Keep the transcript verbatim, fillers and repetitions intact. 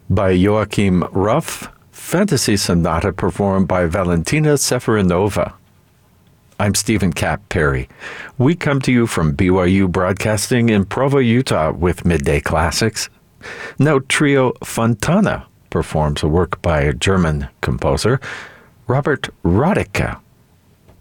by Joachim Ruff, Fantasy Sonata performed by Valentina Seferinova. I'm Stephen Cap Perry. We come to you from B Y U Broadcasting in Provo, Utah with Midday Classics. Now trio Fontana performs a work by a German composer, Robert Rodica.